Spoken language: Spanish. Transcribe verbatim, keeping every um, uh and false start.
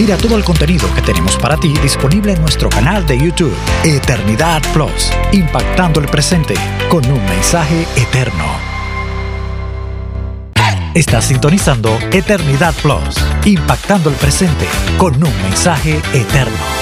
Mira todo el contenido que tenemos para ti disponible en nuestro canal de YouTube, Eternidad Plus, impactando el presente con un mensaje eterno. Estás sintonizando Eternidad Plus, impactando el presente con un mensaje eterno.